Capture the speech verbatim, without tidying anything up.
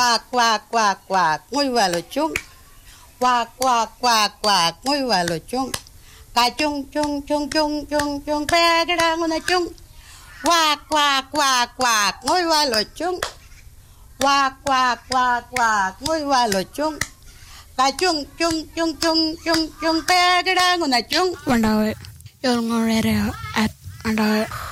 Quack, quack, quack, quack, muy va lo chung. Quack, quack, quack, quack, muy va lo chung. Ca chung, chung, chung, chung, chung, chung, pedra una chung. Quack, quack, quack, quack, muy va lo chung. Quack, quack, quack, quack, muy va lo chung. Ca chung, chung, chung, chung, chung, chung, pedra una chung. When I was younger, at and I